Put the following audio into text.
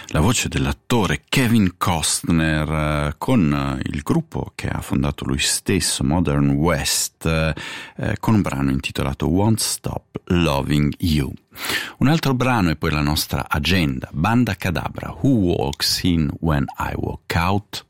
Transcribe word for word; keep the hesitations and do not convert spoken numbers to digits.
la voce dell'attore Kevin Costner con il gruppo che ha fondato lui stesso, Modern West, eh, con un brano intitolato Won't Stop Loving You. Un altro brano e poi la nostra agenda, Banda Cadabra, Who Walks In When I Walk Out.